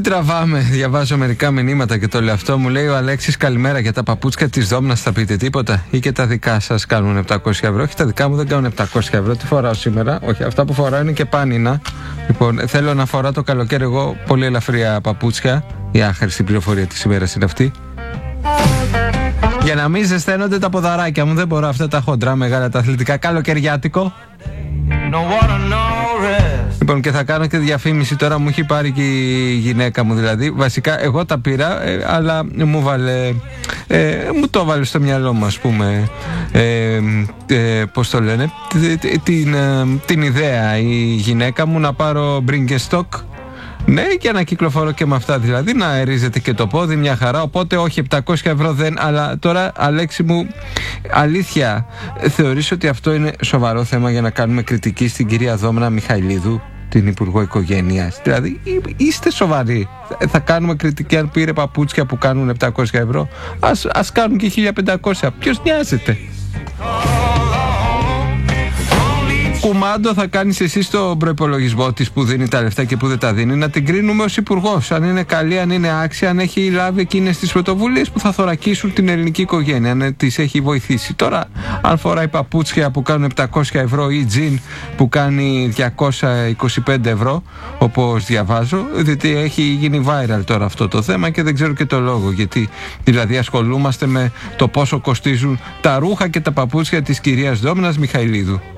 τραβάμε, διαβάζω μερικά μηνύματα και το λέω αυτό. Μου λέει ο Αλέξης, καλημέρα, για τα παπούτσια της Δόμνας θα πείτε τίποτα? Ή και τα δικά σας κάνουν 700 ευρώ? Όχι, τα δικά μου δεν κάνουν 700 ευρώ. Τι φοράω σήμερα? Όχι, αυτά που φοράω είναι και πάνινα. Λοιπόν, θέλω να φοράω το καλοκαίρι εγώ πολύ ελαφριά παπούτσια. Η άχρηστη πληροφορία της ημέρας είναι αυτή. Για να μην ζεσταίνονται τα ποδαράκια μου. Δεν μπορώ αυτά τα χοντρά μεγάλα τα αθλητικά. Καλοκαιριάτικο. Λοιπόν, και θα κάνω και διαφήμιση τώρα. Μου έχει πάρει και η γυναίκα μου, δηλαδή. Βασικά εγώ τα πήρα, αλλά μου το έβαλε στο μυαλό μου, ας πούμε, πώς το λένε, την ιδέα η γυναίκα μου να πάρω bring a stock. Ναι, και να κυκλοφορώ και με αυτά, δηλαδή να αερίζεται και το πόδι μια χαρά. Οπότε όχι, 700 ευρώ δεν. Αλλά τώρα, Αλέξη μου, αλήθεια, θεωρείς ότι αυτό είναι σοβαρό θέμα για να κάνουμε κριτική στην κυρία Δόμνα Μιχαηλίδου, την Υπουργό Οικογένειας? Δηλαδή, είστε σοβαροί? Θα κάνουμε κριτική αν πήρε παπούτσια που κάνουν 700 ευρώ? Ας κάνουν και 1500. Ποιος νοιάζεται? Κουμάντο θα κάνεις εσύ τον προϋπολογισμό της που δίνει τα λεφτά και που δεν τα δίνει, να την κρίνουμε ως υπουργός, αν είναι καλή, αν είναι άξια, αν έχει λάβει εκείνες τις πρωτοβουλίες που θα θωρακίσουν την ελληνική οικογένεια, αν τις έχει βοηθήσει. Τώρα, αν φοράει παπούτσια που κάνουν 700 ευρώ ή τζιν που κάνει 225 ευρώ, όπως διαβάζω, διότι έχει γίνει viral τώρα αυτό το θέμα και δεν ξέρω και το λόγο, γιατί δηλαδή ασχολούμαστε με το πόσο κοστίζουν τα ρούχα και τα παπούτσια της κυρίας Δόμνας Μιχαηλίδου.